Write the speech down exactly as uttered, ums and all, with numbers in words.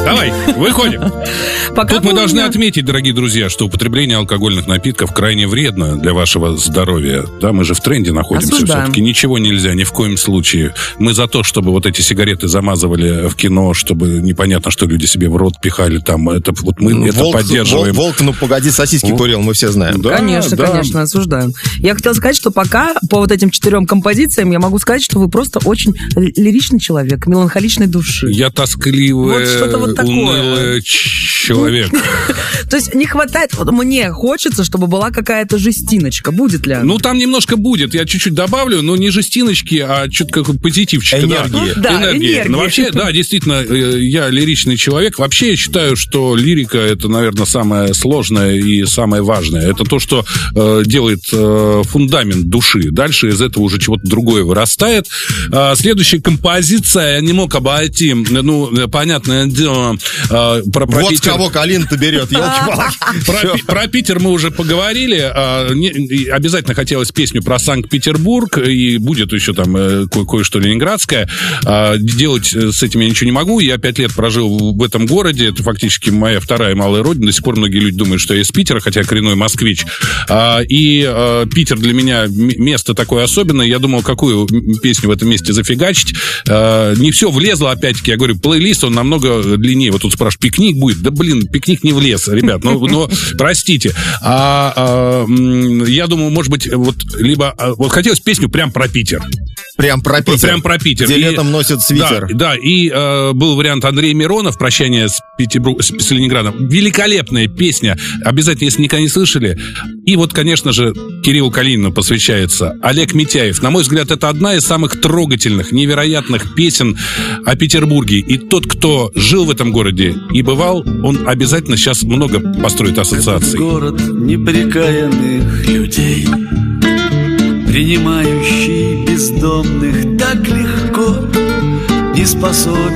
Давай, выходим. Пока Тут мы помню. должны отметить, дорогие друзья, что употребление алкогольных напитков крайне вредно для вашего здоровья. Да, мы же в тренде находимся. Осуждаем. Все-таки ничего нельзя, ни в коем случае. Мы за то, чтобы вот эти сигареты замазывали в кино, чтобы непонятно, что люди себе в рот пихали там. Это, вот мы Ну, это волк, поддерживаем. Волк, волк, ну погоди, сосиски курил, мы все знаем. Да, Конечно, да. конечно, осуждаем. Я хотела сказать, что пока по вот этим четырем композициям я могу сказать, что вы просто очень ли- лиричный человек, меланхоличной души. Я тоскливый, Вот что-то вот такое. унылый человек. То есть не хватает, вот мне хочется, чтобы была какая-то жестиночка. Будет ли она? Ну, там немножко будет. Я чуть-чуть добавлю, но не жестиночки, а что-то как позитивчика. Энергии. Да, энергии. Ну, вообще, да, действительно, э, я лиричный человек. Вообще, я считаю, что лирика — это, наверное, самое сложное и самое важное. Это то, что э, делает э, фундамент души. Дальше из этого уже чего-то другое вырастает. А, следующая композиция, я не мог обойти, ну, понятное дело, э, про, про Вот с Питер. кого Калина-то берет, елки-палки. Про, Пи- про Питер мы уже поговорили. А, не- и обязательно хотелось песню про Санкт-Петербург. И будет еще там э, ко- кое-что ленинградское. А, делать э, с этим я ничего не могу. Я пять лет прожил в в этом городе. Это фактически моя вторая малая родина. До сих пор многие люди думают, что я из Питера, хотя я коренной москвич. А, и а, Питер для меня м- место такое особенное. Я думал, какую м- песню в этом месте зафигачить. А, не все влезло, опять-таки. Я говорю, плейлист, он намного длиннее. Вот тут спрашивают, пикник будет? Да, блин, пикник не влез, ребят. Ну, но, простите. А, а, м, я думаю, может быть, вот либо... а, Вот хотелось песню прям про Питер. Прям про Питер. Прям про Питер. Где И- летом носят свитер. Да, да, и э, был вариант Андрей Миронов «Прощание с, Петербург, с, с Ленинградом». Великолепная песня. Обязательно, если никогда не слышали. И вот, конечно же, Кириллу Калинину посвящается Олег Митяев. На мой взгляд, это одна из самых трогательных, невероятных песен о Петербурге. И тот, кто жил в этом городе и бывал, он обязательно сейчас много построит ассоциаций. Город непрекаянных людей, принимающий бездомных так легко, не способен